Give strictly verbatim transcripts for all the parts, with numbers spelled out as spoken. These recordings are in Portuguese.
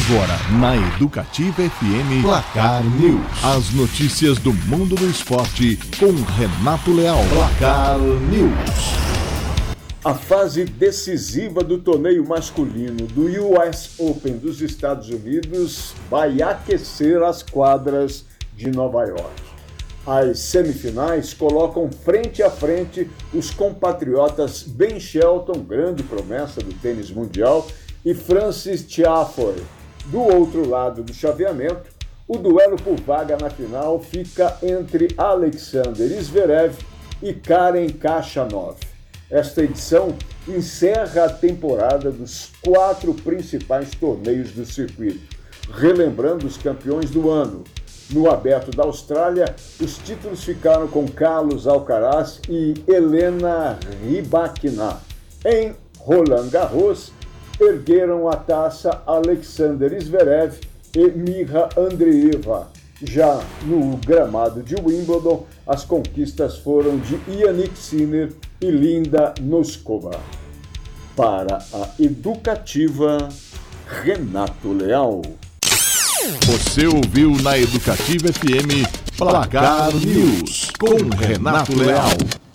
Agora, na Educativa F M, Placar News. As notícias do mundo do esporte com Renato Leal. Placar News. A fase decisiva do torneio masculino do U S Open dos Estados Unidos vai aquecer as quadras de Nova York. As semifinais colocam frente a frente os compatriotas Ben Shelton, grande promessa do tênis mundial, e Frances Tiafoe. Do outro lado do chaveamento, o duelo por vaga na final fica entre Alexander Zverev e Karen Khachanov. Esta edição encerra a temporada dos quatro principais torneios do circuito, relembrando os campeões do ano. No Aberto da Austrália, os títulos ficaram com Carlos Alcaraz e Elena Rybakina. Em Roland Garros, ergueram a taça Alexander Zverev e Mira Andreeva. Já no gramado de Wimbledon, as conquistas foram de Jannik Sinner e Linda Noskova. Para a Educativa, Renato Leal. Você ouviu na Educativa F M Placar News com Renato Leal.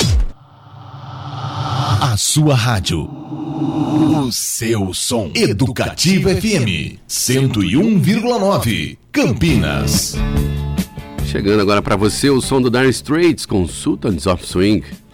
A sua rádio. O seu som. Educativa F M cento e um vírgula nove Campinas. Chegando agora para você o som do Dire Straits com Sultans of Swing.